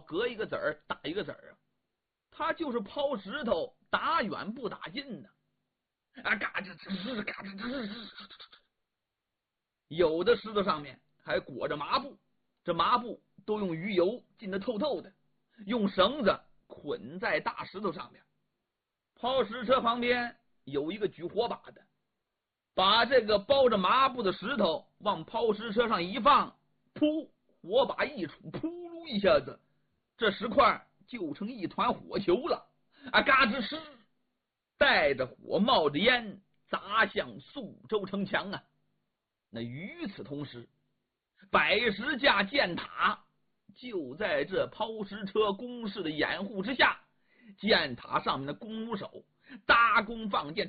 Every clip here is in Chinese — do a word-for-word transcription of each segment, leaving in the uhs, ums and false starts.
隔一个子儿打一个子儿啊，他就是抛石头，打远不打近呢。啊，嘎吱吱，嘎吱吱，有的石头上面还裹着麻布，这麻布都用鱼油浸得透透的，用绳子捆在大石头上面。抛石车旁边有一个举火把的，把这个包着麻布的石头往抛石车上一放，噗，火把一杵，噗噜一下子，这石块就成一团火球了。啊，嘎吱吱，带着火冒着烟砸向宿州城墙啊！那与此同时，百十架箭塔就在这抛石车工事的掩护之下，箭塔上面的弓弩手搭弓放箭，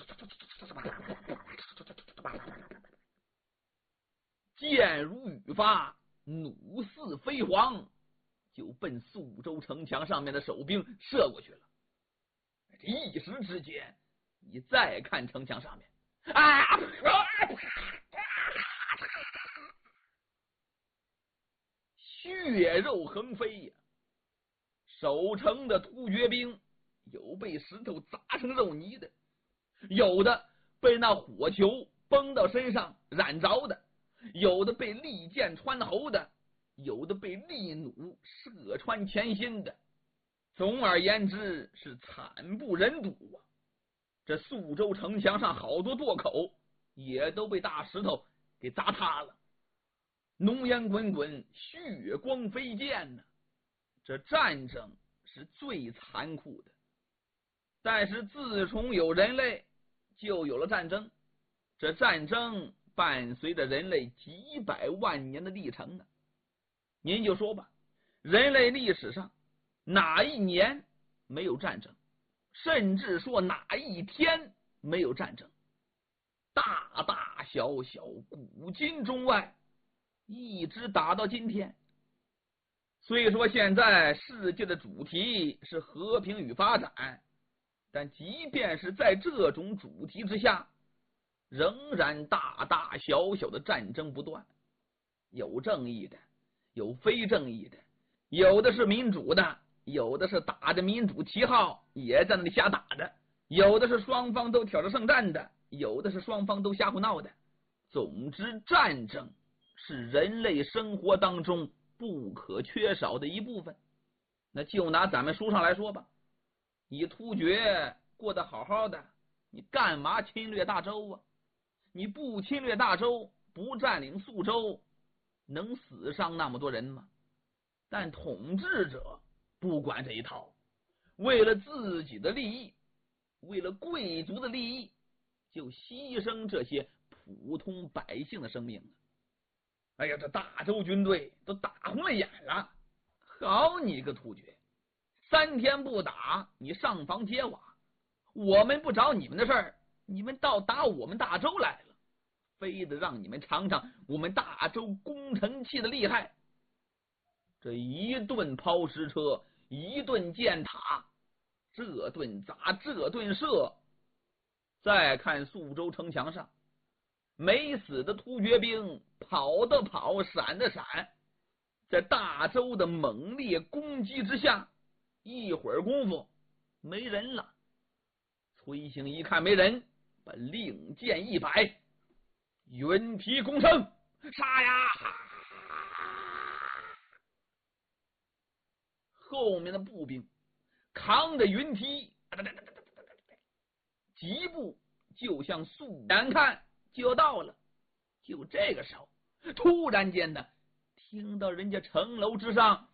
箭如雨发，弩似飞蝗，就奔宿州城墙上面的守兵射过去了。一时之间，你再看城墙上面，啊，血肉横飞呀！守城的突厥兵有被石头砸成肉泥的，有的被那火球崩到身上染着的，有的被利箭穿喉的，有的被利弩射穿前心的。总而言之是惨不忍睹啊！这宿州城墙上好多垛口也都被大石头给砸塌了，浓烟滚滚，血光飞溅呢、啊。这战争是最残酷的，但是自从有人类就有了战争，这战争伴随着人类几百万年的历程呢。您就说吧，人类历史上哪一年没有战争，甚至说哪一天没有战争，大大小小，古今中外，一直打到今天。所以说现在世界的主题是和平与发展，但即便是在这种主题之下，仍然大大小小的战争不断，有正义的，有非正义的，有的是民主的，有的是打着民主旗号也在那里瞎打的，有的是双方都挑着圣战的，有的是双方都瞎胡闹的。总之，战争是人类生活当中不可缺少的一部分。那就拿咱们书上来说吧，你突厥过得好好的，你干嘛侵略大周啊？你不侵略大周，不占领宿州，能死上那么多人吗？但统治者不管这一套，为了自己的利益，为了贵族的利益，就牺牲这些普通百姓的生命了。哎呀，这大周军队都打红了眼了，好你个突厥，三天不打你上房揭瓦，我们不找你们的事儿，你们倒打我们大周来了，非得让你们尝尝我们大周攻城器的厉害。这一顿抛石车，一顿箭塔，这顿砸，这顿射。再看宿州城墙上，没死的突厥兵跑的跑，闪的闪，在大周的猛烈攻击之下，一会儿功夫没人了。崔兴一看没人，把令箭一摆，云梯攻城，杀呀！后面的步兵扛着云梯，几步就向宿眼看就要到了。就这个时候，突然间的听到人家城楼之上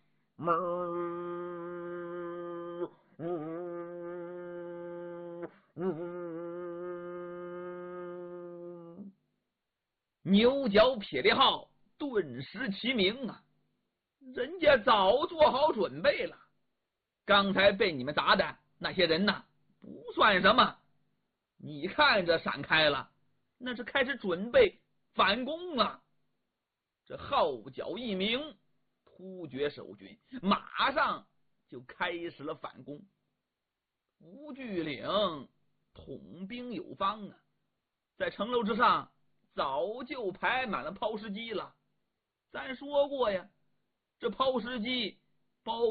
牛角撇列号顿时齐鸣啊！人家早做好准备了，刚才被你们砸的那些人呢，不算什么，你看着闪开了，那是开始准备反攻啊！这号角一鸣，突厥守军马上就开始了反攻。吴巨岭统兵有方啊，在城楼之上早就排满了抛石机了。咱说过呀，这抛石机包